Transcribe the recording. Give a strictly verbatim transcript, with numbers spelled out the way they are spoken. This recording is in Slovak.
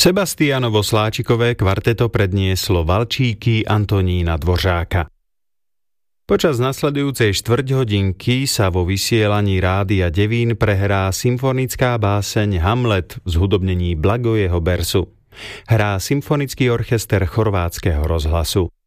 Sebastianovo Sláčikové kvarteto prednieslo Valčíky Antonína Dvořáka. Počas nasledujúcej štvrťhodinky sa vo vysielaní Rádia Devín prehrá symfonická báseň Hamlet v zhudobnení Blagojeho Bersu. Hrá Symfonický orchester Chorvátskeho rozhlasu.